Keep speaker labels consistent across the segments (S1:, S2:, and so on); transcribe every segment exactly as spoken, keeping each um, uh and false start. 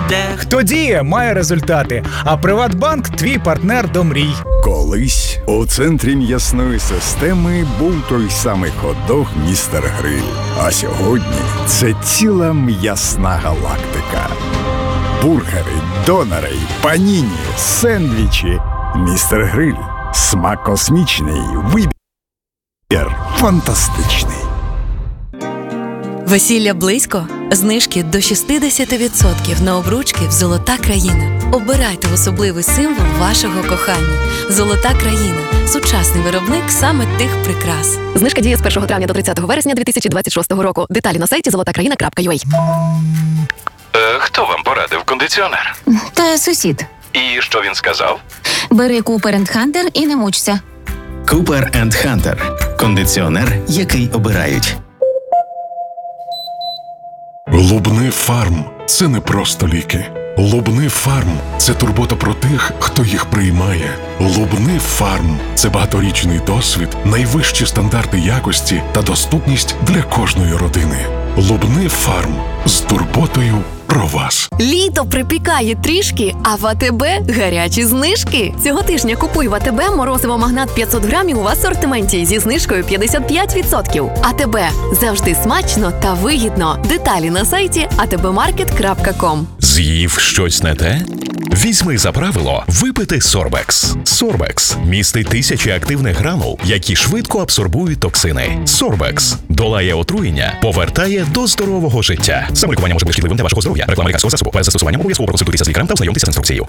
S1: Хто діє, має результати, а Приватбанк – твій партнер до мрій.
S2: Колись у центрі м'ясної системи був той самий хот-дог «Містер Гриль». А сьогодні це ціла м'ясна галактика. Бургери, донери, паніні, сендвічі. «Містер Гриль» – смак космічний, вибір фантастичний.
S3: Весілля близько? Знижки до шістдесят відсотків на обручки в «Золота країна». Обирайте особливий символ вашого кохання. «Золота країна» – сучасний виробник саме тих прикрас.
S4: Знижка діє з першого травня до тридцятого вересня дві тисячі двадцять шостого року. Деталі на сайті золота країна крапка ю а.
S5: Е, хто вам порадив кондиціонер?
S6: Та сусід.
S5: І що він сказав?
S6: Бери Cooper енд Hunter і не мучся.
S7: Cooper енд Hunter – кондиціонер, який обирають.
S8: Лубни Фарм – це не просто ліки. Лубни Фарм – це турбота про тих, хто їх приймає. Лубни Фарм – це багаторічний досвід, найвищі стандарти якості та доступність для кожної родини. Лубни Фарм – з турботою про вас.
S4: Літо припікає трішки, а в АТБ гарячі знижки. Цього тижня купуй в АТБ морозиво магнат п'ятсот грамів в асортименті зі знижкою п'ятдесят п'ять відсотків. АТБ – завжди смачно та вигідно. Деталі на сайті а те бе маркет крапка ком.
S9: З'їв щось не те? Візьми за правило випити Сорбекс. Сорбекс містить тисячі активних гранул, які швидко абсорбують токсини. Сорбекс долає отруєння, повертає до здорового життя. Саме лікування може бути шкідливим для вашого здоров'я. Реклама лікарського засобу. Перед застосуванням обов'язково проконсультуйтеся з лікарем та ознайомтеся з інструкцією.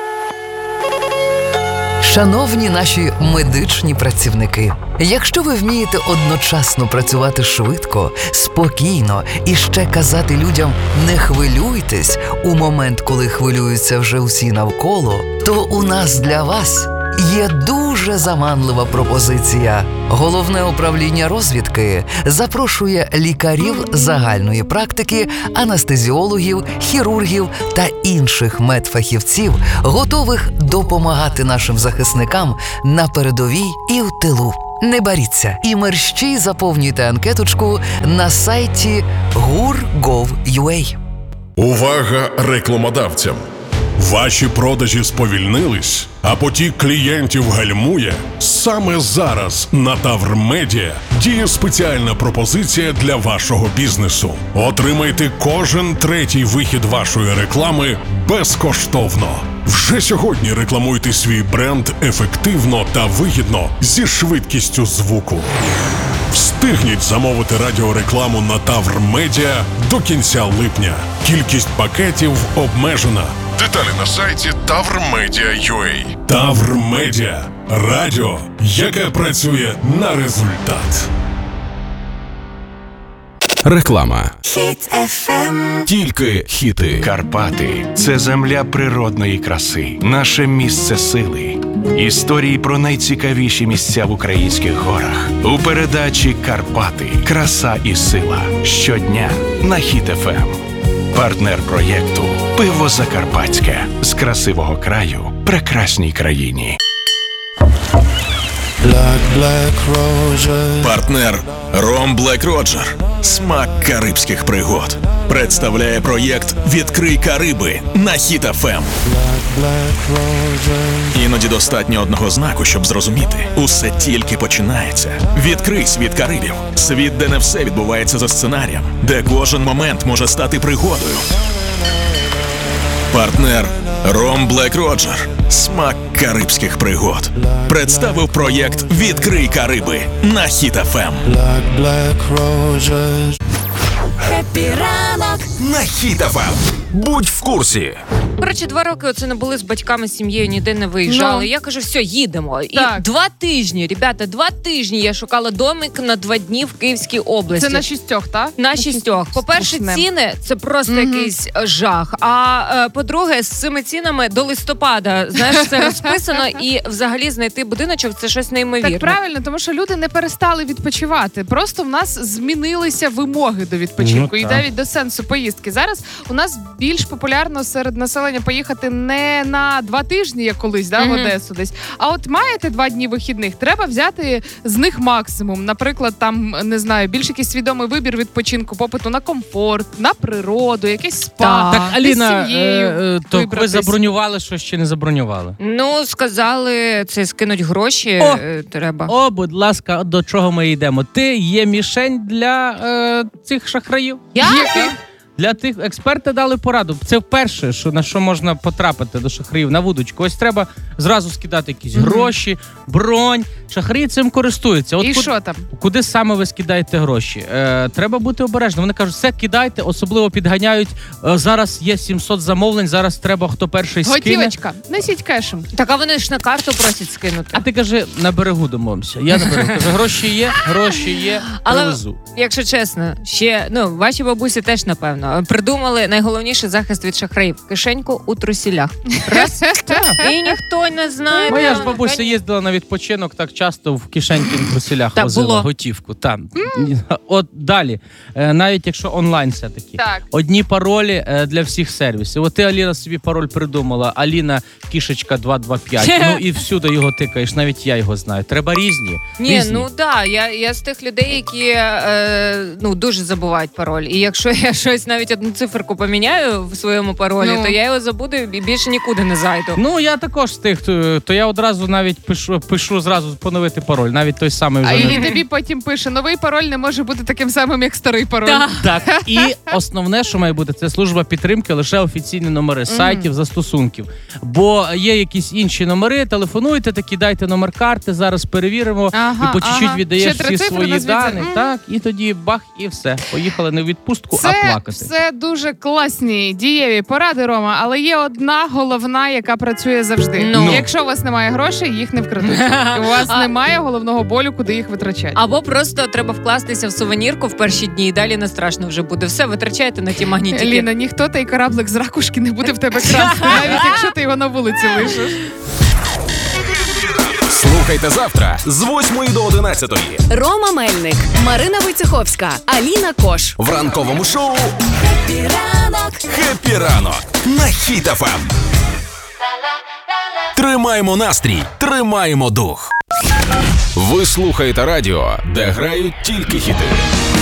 S10: Шановні наші медичні працівники, якщо ви вмієте одночасно працювати швидко, спокійно і ще казати людям «не хвилюйтесь» у момент, коли хвилюються вже всі навколо, то у нас для вас є дуже заманлива пропозиція. Головне управління розвідки запрошує лікарів загальної практики, анестезіологів, хірургів та інших медфахівців, готових допомагати нашим захисникам на передовій і в тилу. Не боріться і мерщій заповнюйте анкеточку на сайті гур крапка гов крапка ю а.
S8: Увага рекламодавцям! Ваші продажі сповільнились, а потік клієнтів гальмує? Саме зараз на Таврмедіа діє спеціальна пропозиція для вашого бізнесу. Отримайте кожен третій вихід вашої реклами безкоштовно. Вже сьогодні рекламуйте свій бренд ефективно та вигідно зі швидкістю звуку. Встигніть замовити радіорекламу на Таврмедіа до кінця липня. Кількість пакетів обмежена. Деталі на сайті таврмедіа крапка ю а. Таврмедіа. Радіо, яке працює на результат.
S9: Реклама.
S11: Хіт еф ем.
S9: Тільки хіти.
S5: Карпати – це земля природної краси, наше місце сили. Історії про найцікавіші місця в українських горах. У передачі «Карпати. Краса і сила». Щодня на Хіт еф ем. Партнер проєкту «Пиво Закарпатське». З красивого краю прекрасній країні.
S7: Партнер Ром Блек Роджер. Смак карибських пригод. Представляє проєкт «Відкрий Кариби» на Хіт еф ем. Іноді достатньо одного знаку, щоб зрозуміти. Усе тільки починається. Відкрий світ Карибів. Світ, де не все відбувається за сценарієм. Де кожен момент може стати пригодою. Партнер Ром Блек Роджер. Смак карибських пригод. Представив проєкт «Відкрий Кариби» на Хіт еф ем.
S11: Хеппі ранок
S7: на Хіт еф ем.
S12: Будь в курсі.
S13: Коротше, два роки оце не були з батьками, з сім'єю, ніде не виїжджали.
S14: Ну.
S13: Я кажу, все, їдемо.
S14: Так.
S13: І два тижні, ребята, два тижні я шукала домик на два дні в Київській області.
S14: Це на шістьох, так?
S13: На шістьох. По-перше,
S14: Страшне.
S13: ціни – це просто
S14: Мгм.
S13: якийсь жах. А е, по-друге, з цими цінами до листопада, знаєш, це розписано. І взагалі знайти будиночок – це щось неймовірне.
S14: Так, правильно, тому що люди не перестали відпочивати. Просто в нас змінилися вимоги до відпочинку
S15: Ну,
S14: і
S15: так.
S14: навіть до сенсу поїздки. Зараз у нас більш популярно серед населення дозволення поїхати не на два тижні, як колись, да, в
S13: Мгм.
S14: Одесу десь, а от маєте два дні вихідних, треба взяти з них максимум. Наприклад, там, не знаю, більш якийсь свідомий вибір відпочинку, попиту на комфорт, на природу, якесь спа.
S12: Так, Аліна,
S14: з сім'єю
S12: е, е, то ви
S14: вибратись.
S12: забронювали, що ще не забронювали?
S13: Ну, сказали, це скинуть гроші
S12: О!
S13: е, треба.
S12: О, будь ласка, до чого ми йдемо? Ти є мішень для е, цих шахраїв?
S14: Я?
S12: Є. Для тих експерти дали пораду. Це вперше, що на що можна потрапити до шахраїв на вудочку. Ось треба зразу скидати якісь
S14: Мгм.
S12: гроші, бронь. Шахраї цим користуються. От
S14: І
S12: куди-
S14: що там?
S12: Куди саме ви скидаєте гроші? Е, треба бути обережним. Вони кажуть, все кидайте, особливо підганяють. Е, зараз є сімсот замовлень, зараз треба, хто перший скине.
S14: Готівочка, несіть кешем.
S13: Так, а вони ж на карту просять скинути.
S12: А ти кажи, на берегу домовимося. Я на берегу. Кажу, гроші є, гроші є,
S13: Але,
S12: привезу.
S13: якщо чесно, ще, ну, ваші бабусі теж, напевно, придумали найголовніший захист від шахраїв. Кишеньку у трусілях. Раз, і ніхто не знає.
S12: Моя ж
S13: де
S12: бабуся
S13: вона.
S12: їздила на відпочинок, так часто в кишеньки в труселях
S13: Та,
S12: возила
S13: було.
S12: готівку. Там. От далі, Е, навіть якщо онлайн все-таки.
S14: Так.
S12: Одні паролі е, для всіх сервісів. От ти, Аліна, собі пароль придумала. Аліна кішечка два два п'ять. Ну і всюди його тикаєш, навіть я його знаю. Треба різні.
S13: Ні,
S12: різні.
S13: ну да, я, я з тих людей, які е, ну, дуже забувають пароль. І якщо я щось, навіть одну циферку поміняю в своєму паролі,
S14: Ну.
S13: то я його забуду і більше нікуди не зайду.
S12: Ну, я також з тих, то, то я одразу навіть пишу, пишу зразу поновити пароль, навіть той самий
S14: А
S12: вже.
S14: і тобі потім пише, новий пароль не може бути таким самим, як старий пароль.
S13: Так.
S12: Так, і основне, що має бути, це служба підтримки, лише офіційні номери сайтів, застосунків. Бо є якісь інші номери, телефонуйте, такі дайте номер карти, зараз перевіримо,
S14: Ага,
S12: і по чуть-чуть
S14: ага.
S12: віддаєш
S14: Ще три
S12: всі
S14: цифри
S12: свої
S14: назвіть.
S12: дані.
S14: Мгм.
S12: Так, і тоді бах, і все. Поїхали не в відпустку,
S14: Це
S12: а плакати.
S14: все дуже класні, дієві поради, Рома, але є одна головна, яка працює завжди.
S13: Ну.
S14: Якщо у вас немає грошей, їх не вкрадуть. У вас
S13: А-
S14: немає головного болю, куди їх витрачати.
S13: Або просто треба вкластися в сувенірку в перші дні, і далі не страшно вже буде. Все, витрачайте на ті магнітики.
S14: Ліна, ніхто той кораблик з ракушки не буде в тебе красти, навіть якщо ти його на вулиці лишиш.
S7: Слухайте завтра з восьмої до одинадцятої
S4: Рома Мельник, Марина Войцеховська, Аліна Кош.
S7: в ранковому шоу
S11: Хеппі ранок.
S7: «Хеппі ранок» на Хіт еф ем. Тримаємо настрій, тримаємо дух. Ви слухаєте радіо, де грають тільки хіти.